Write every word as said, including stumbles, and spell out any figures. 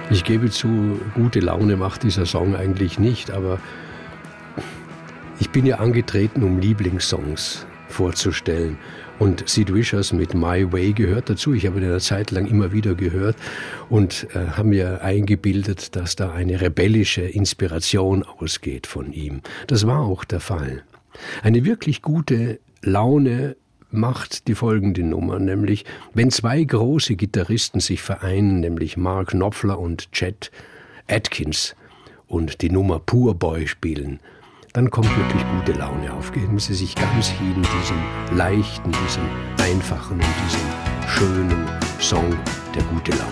Ich gebe zu, gute Laune macht dieser Song eigentlich nicht, aber ich bin ja angetreten, um Lieblingssongs vorzustellen. Und Sid Vicious mit My Way gehört dazu. Ich habe ihn eine Zeit lang immer wieder gehört und äh, habe mir eingebildet, dass da eine rebellische Inspiration ausgeht von ihm. Das war auch der Fall. Eine wirklich gute Laune macht die folgende Nummer, nämlich wenn zwei große Gitarristen sich vereinen, nämlich Mark Knopfler und Chet Atkins und die Nummer Poor Boy spielen, dann kommt wirklich gute Laune auf. Geben Sie sich ganz hin diesem leichten, diesem einfachen und diesem schönen Song der gute Laune.